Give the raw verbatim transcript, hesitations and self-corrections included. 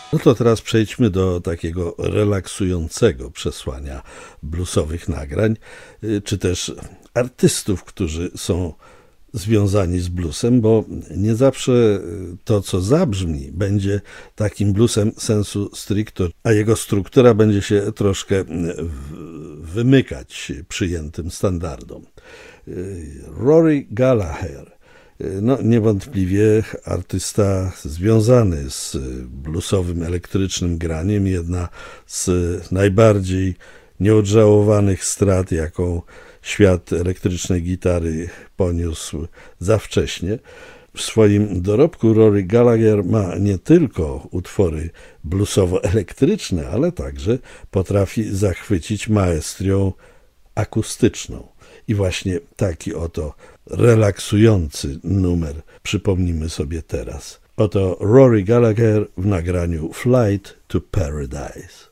No to teraz przejdźmy do takiego relaksującego przesłania bluesowych nagrań, czy też artystów, którzy są związani z bluesem, bo nie zawsze to, co zabrzmi, będzie takim bluesem sensu stricto, a jego struktura będzie się troszkę wymykać przyjętym standardom. Rory Gallagher, no niewątpliwie artysta związany z bluesowym, elektrycznym graniem, jedna z najbardziej nieodżałowanych strat, jaką świat elektrycznej gitary poniósł za wcześnie. W swoim dorobku Rory Gallagher ma nie tylko utwory bluesowo-elektryczne, ale także potrafi zachwycić maestrią akustyczną. I właśnie taki oto relaksujący numer przypomnimy sobie teraz. Oto Rory Gallagher w nagraniu Flight to Paradise.